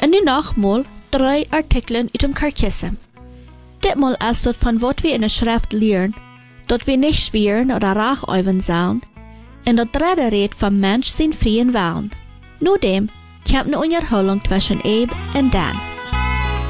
En nu nogmaals 3 artikelen uit dem Katekismus. Ditmal ist dort von was wir in der Schrift lehren, dort wir nicht schweren oder rachäuven sollen, und dort dritte redet vom Mensch sein freien Willen. Nur dem kommt eine Unterhaltung zwischen Abe und Dan.